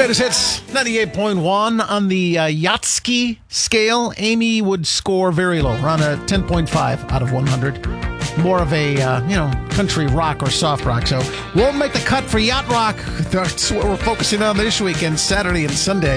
Greatest hits, 98.1 on the Yatsky scale. Amy would score very low, around a 10.5 out of 100. More of a, country rock or soft rock. So won't make the cut for yacht rock. That's what we're focusing on this weekend, Saturday and Sunday.